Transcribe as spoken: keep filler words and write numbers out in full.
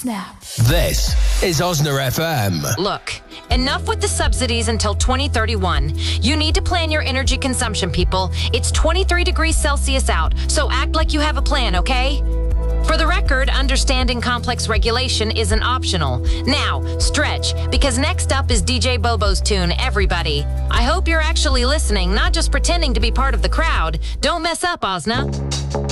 snap. This is Osna F M. Look, enough with the subsidies until twenty thirty-one. You need to plan your energy consumption, people. It's twenty-three degrees Celsius out, so act like you have a plan, okay? For the record, understanding complex regulation isn't optional. Now, stretch, because next up is D J Bobo's tune, Everybody. I hope you're actually listening, not just pretending to be part of the crowd. Don't mess up, Osna.